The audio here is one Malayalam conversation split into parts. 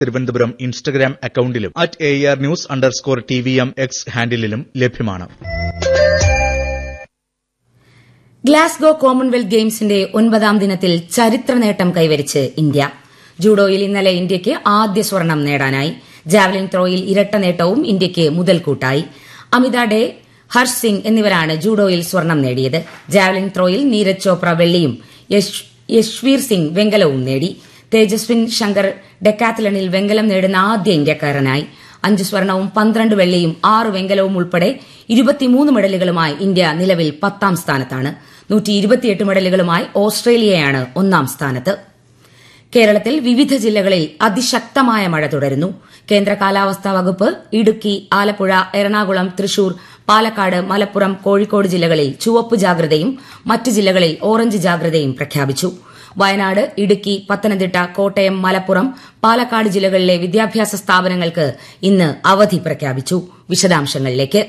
തിരുവനന്തപുരം ഇൻസ്റ്റഗ്രാം അക്കൌണ്ടിലും @ARnews_TVM X ഹാൻഡിലും ലഭ്യമാണ്. ഗ്ലാസ്ഗോ കോമൺവെൽത്ത് ഗെയിംസിന്റെ 9ാം ദിനത്തിൽ ചരിത്ര നേട്ടം കൈവരിച്ച് ഇന്ത്യ. ജൂഡോയിൽ ഇന്നലെ ഇന്ത്യയ്ക്ക് ആദ്യ സ്വർണം നേടാനായി. ജാവലിൻ ത്രോയിൽ ഇരട്ട നേട്ടവും ഇന്ത്യയ്ക്ക് മുതൽക്കൂട്ടായി. അമിത ഡേ, ഹർഷ് സിംഗ് എന്നിവരാണ് ജൂഡോയിൽ സ്വർണം നേടിയത്. ജാവലിൻ ത്രോയിൽ നീരജ് ചോപ്ര വെള്ളിയും യശ്വീർ സിംഗ് വെങ്കലവും നേടി. തേജസ്വിൻ ശങ്കർ ഡെക്കാത്തലണിൽ വെങ്കലം നേടുന്ന ആദ്യ ഇന്ത്യക്കാരനായി. 5 സ്വർണവും 12 വെള്ളിയും 6 വെങ്കലവും ഉൾപ്പെടെ 23 മെഡലുകളുമായി ഇന്ത്യ നിലവിൽ 10ാം സ്ഥാനത്താണ്. 128 മെഡലുകളുമായി ഓസ്ട്രേലിയയാണ് 1ാം സ്ഥാനത്ത്. കേരളത്തിൽ വിവിധ ജില്ലകളിൽ അതിശക്തമായ മഴ തുടരുന്നു. കേന്ദ്ര കാലാവസ്ഥാ വകുപ്പ് ഇടുക്കി, ആലപ്പുഴ, എറണാകുളം, തൃശൂർ, പാലക്കാട്, മലപ്പുറം, കോഴിക്കോട് ജില്ലകളിൽ ചുവപ്പ് ജാഗ്രതയും മറ്റ് ജില്ലകളിൽ ഓറഞ്ച് ജാഗ്രതയും പ്രഖ്യാപിച്ചു. വയനാട്, ഇടുക്കി, പത്തനംതിട്ട, കോട്ടയം, മലപ്പുറം, പാലക്കാട് ജില്ലകളിലെ വിദ്യാഭ്യാസ സ്ഥാപനങ്ങൾക്ക് ഇന്ന് അവധി പ്രഖ്യാപിച്ചു. വിശദാംശങ്ങളിലേക്ക്.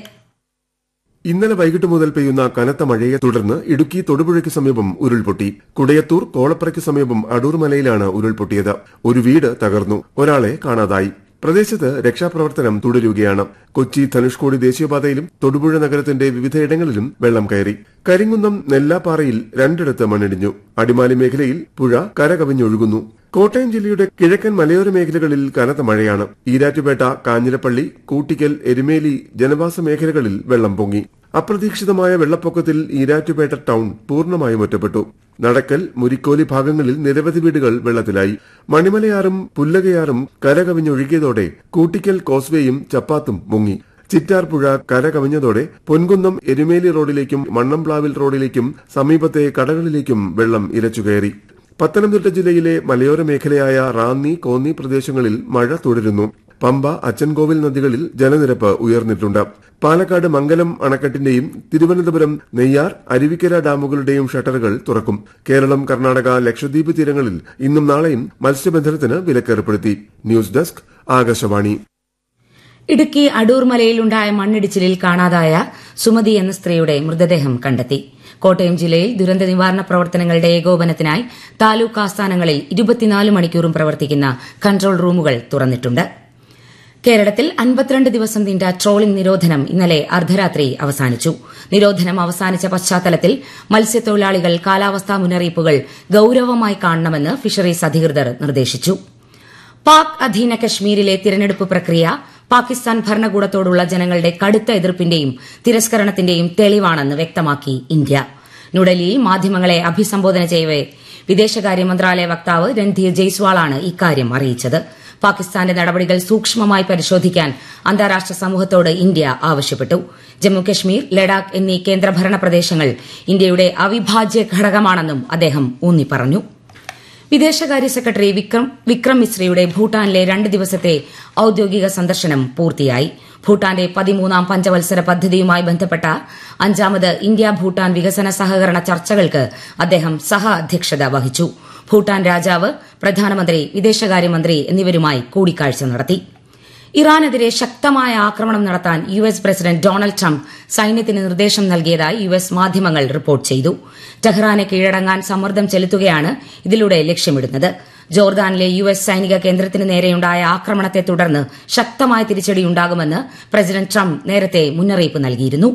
ഇന്നലെ വൈകിട്ട് മുതൽ പെയ്യുന്ന കനത്ത മഴയെ തുടർന്ന് ഇടുക്കി തൊടുപുഴയ്ക്ക് സമീപം ഉരുൾപൊട്ടി. കുടയത്തൂർ കോളപ്പുറയ്ക്ക് സമീപം അടൂർ മലയിലാണ് ഉരുൾപൊട്ടിയത്. ഒരു വീട് തകർന്നു. ഒരാളെ കാണാതായി. പ്രദേശത്ത് രക്ഷാപ്രവർത്തനം തുടരുകയാണ്. കൊച്ചി ധനുഷ്കോടി ദേശീയപാതയിലും തൊടുപുഴ നഗരത്തിന്റെ വിവിധയിടങ്ങളിലും വെള്ളം കയറി. കരിങ്കുന്നം നെല്ലാപ്പാറയിൽ 2 മണ്ണിടിഞ്ഞു. അടിമാലി മേഖലയിൽ പുഴ കരകവിഞ്ഞൊഴുകുന്നു. കോട്ടയം ജില്ലയുടെ കിഴക്കൻ മലയോര മേഖലകളിൽ കനത്ത മഴയാണ്. ഈരാറ്റുപേട്ട, കാഞ്ഞിരപ്പള്ളി, കൂട്ടിക്കൽ, എരുമേലി ജനവാസ മേഖലകളിൽ വെള്ളം പൊങ്ങി. അപ്രതീക്ഷിതമായ വെള്ളപ്പൊക്കത്തിൽ ഈരാറ്റുപേട്ട ടൌൺ പൂർണ്ണമായും ഒറ്റപ്പെട്ടു. നടക്കൽ, മുരിക്കോലി ഭാഗങ്ങളിൽ നിരവധി വീടുകൾ വെള്ളത്തിലായി. മണിമലയാറും പുല്ലകയാറും കരകവിഞ്ഞൊഴുകിയതോടെ കൂട്ടിക്കൽ കോസ്വേയും ചപ്പാത്തും മുങ്ങി. ചിറ്റാർ പുഴ കരകവിഞ്ഞതോടെ പൊൻകുന്നം എരുമേലി റോഡിലേക്കും മണ്ണംപ്ലാവിൽ റോഡിലേക്കും സമീപത്തെ കടകളിലേക്കും വെള്ളം ഇരച്ചുകയറി. പത്തനംതിട്ട ജില്ലയിലെ മലയോര മേഖലയായ റാന്നി, കോന്നി പ്രദേശങ്ങളിൽ മഴ തുടരുന്നു. പമ്പ, അച്ചൻകോവിൽ നദികളിൽ ജലനിരപ്പ് ഉയർന്നിട്ടുണ്ട്. പാലക്കാട് മംഗലം അണക്കെട്ടിന്റെയും തിരുവനന്തപുരം നെയ്യാർ, അരുവിക്കര ഡാമുകളുടെയും ഷട്ടറുകൾ തുറക്കും. കേരളം, കർണാടക, ലക്ഷദ്വീപ് തീരങ്ങളിൽ ഇന്നും നാളെയും മത്സ്യബന്ധനത്തിന് വിലക്കേർപ്പെടുത്തി. News desk, Akashvani. ഇടുക്കി അടൂർ മലയിലുണ്ടായ മണ്ണിടിച്ചിലിൽ കാണാതായ സുമതി എന്ന സ്ത്രീയുടെ മൃതദേഹം കണ്ടെത്തി. കോട്ടയം ജില്ലയിൽ ദുരന്ത നിവാരണ പ്രവർത്തനങ്ങളുടെ ഏകോപനത്തിനായി താലൂക്ക് ആസ്ഥാനങ്ങളിൽ 24 മണിക്കൂറും പ്രവർത്തിക്കുന്ന കൺട്രോൾ റൂമുകൾ തുറന്നിട്ടുണ്ട്. കേരളത്തിൽ 52 ദിവസം നീണ്ട ട്രോളിംഗ് നിരോധനം ഇന്നലെ അർദ്ധരാത്രി അവസാനിച്ചു. നിരോധനം അവസാനിച്ച പശ്ചാത്തലത്തിൽ മത്സ്യത്തൊഴിലാളികൾ കാലാവസ്ഥാ മുന്നറിയിപ്പുകൾ ഗൌരവമായി കാണണമെന്ന് ഫിഷറീസ് അധികൃതർ നിർദ്ദേശിച്ചു. പാക് അധീന കശ്മീരിലെ തിരഞ്ഞെടുപ്പ് പ്രക്രിയ പാകിസ്ഥാൻ ഭരണകൂടത്തോടുള്ള ജനങ്ങളുടെ കടുത്ത എതിർപ്പിന്റെയും തിരസ്കരണത്തിന്റെയും തെളിവാണെന്ന് വ്യക്തമാക്കി ഇന്ത്യ. ന്യൂഡൽഹിയിൽ മാധ്യമങ്ങളെ അഭിസംബോധന ചെയ്യവെ വിദേശകാര്യ മന്ത്രാലയ വക്താവ് രൺധീർ ജയ്സ്വാളാണ് ഇക്കാര്യം അറിയിച്ചത്. പാകിസ്ഥാന്റെ നടപടികൾ സൂക്ഷ്മമായി പരിശോധിക്കാൻ അന്താരാഷ്ട്ര സമൂഹത്തോട് ഇന്ത്യ ആവശ്യപ്പെട്ടു. ജമ്മുകശ്മീർ, ലഡാക്ക് എന്നീ കേന്ദ്രഭരണ പ്രദേശങ്ങൾ ഇന്ത്യയുടെ അവിഭാജ്യ ഘടകമാണെന്നും അദ്ദേഹം ഊന്നിപ്പറഞ്ഞു. വിദേശകാര്യ സെക്രട്ടറി വിക്രം മിശ്രയുടെ ഭൂട്ടാനിലെ 2 ദിവസത്തെ ഔദ്യോഗിക സന്ദർശനം പൂർത്തിയായി. ഭൂട്ടാന്റെ 13ാം പഞ്ചവത്സര പദ്ധതിയുമായി ബന്ധപ്പെട്ട 5ാമത് ഇന്ത്യ ഭൂട്ടാൻ വികസന സഹകരണ ചർച്ചകൾക്ക് അദ്ദേഹം സഹ അധ്യക്ഷത വഹിച്ചു. ഭൂട്ടാൻ രാജാവ്, പ്രധാനമന്ത്രി, വിദേശകാര്യമന്ത്രി എന്നിവരുമായി കൂടിക്കാഴ്ച നടത്തി. ഇറാനെതിരെ ശക്തമായ ആക്രമണം നടത്താൻ യുഎസ് പ്രസിഡന്റ് ഡൊണാൾഡ് ട്രംപ് സൈന്യത്തിന് നിർദ്ദേശം നൽകിയതായി യുഎസ് മാധ്യമങ്ങൾ റിപ്പോർട്ട് ചെയ്തു. ടെഹ്റാനെ കീഴടങ്ങാൻ സമ്മർദ്ദം ചെലുത്തുകയാണ് ഇതിലൂടെ ലക്ഷ്യമിടുന്നത്. ജോർദാനിലെ യുഎസ് സൈനിക കേന്ദ്രത്തിന് നേരെയുണ്ടായ ആക്രമണത്തെ തുടർന്ന് ശക്തമായ തിരിച്ചടിയുണ്ടാകുമെന്ന് പ്രസിഡന്റ് ട്രംപ് നേരത്തെ മുന്നറിയിപ്പ് നൽകിയിരുന്നു.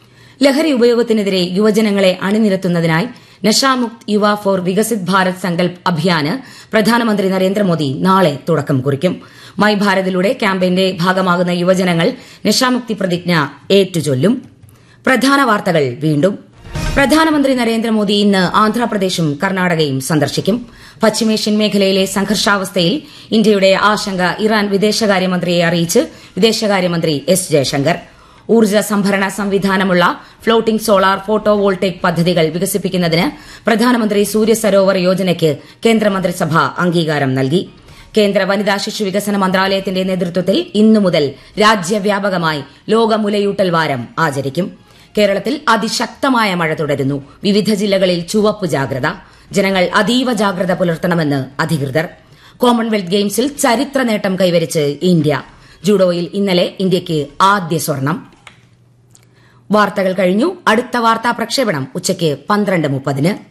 ലഹരി ഉപയോഗത്തിനെതിരെ യുവജനങ്ങളെ അണിനിരത്തുന്നതിനായി നശാമുക്ത് യുവ ഫോർ വികസിത് ഭാരത് സങ്കൽപ് അഭിയാന് പ്രധാനമന്ത്രി നരേന്ദ്രമോദി നാളെ തുടക്കം കുറിക്കും. മൈ ഭാരതിലൂടെ ക്യാമ്പയിന്റെ ഭാഗമാകുന്ന യുവജനങ്ങൾ നശാമുക്തി പ്രതിജ്ഞ ഏറ്റുചൊല്ലും. പ്രധാന വാർത്തകൾ വീണ്ടും. പ്രധാനമന്ത്രി നരേന്ദ്രമോദി ഇന്ന് ആന്ധ്രാപ്രദേശും കർണാടകയും സന്ദർശിക്കും. പശ്ചിമേഷ്യൻ മേഖലയിലെ സംഘർഷാവസ്ഥയിൽ ഇന്ത്യയുടെ ആശങ്ക ഇറാൻ വിദേശകാര്യമന്ത്രിയെ അറിയിച്ച് വിദേശകാര്യമന്ത്രി എസ് ജയശങ്കർ. ഊർജ്ജ സംഭരണ സംവിധാനമുള്ള ഫ്ലോട്ടിംഗ് സോളാർ ഫോട്ടോ വോൾട്ടേക് പദ്ധതികൾ വികസിപ്പിക്കുന്നതിന് പ്രധാനമന്ത്രി സൂര്യ സരോവർ യോജനയ്ക്ക് കേന്ദ്രമന്ത്രിസഭ അംഗീകാരം നൽകി. കേന്ദ്ര വനിതാ ശിശു വികസന മന്ത്രാലയത്തിന്റെ നേതൃത്വത്തിൽ ഇന്നു മുതൽ രാജ്യവ്യാപകമായി ലോക മുലയൂട്ടൽ വാരം ആചരിക്കും. കേരളത്തിൽ അതിശക്തമായ മഴ തുടരുന്നു. വിവിധ ജില്ലകളിൽ ചുവപ്പ് ജാഗ്രത. ജനങ്ങൾ അതീവ ജാഗ്രത പുലർത്തണമെന്ന് അധികൃതർ. കോമൺവെൽത്ത് ഗെയിംസിൽ ചരിത്ര നേട്ടം കൈവരിച്ച് ഇന്ത്യ. ജൂഡോയിൽ ഇന്നലെ ഇന്ത്യയ്ക്ക് ആദ്യ സ്വർണം. വാർത്തകൾ കഴിഞ്ഞു. അടുത്ത വാർത്താ പ്രക്ഷേപണം ഉച്ചയ്ക്ക് 12:30.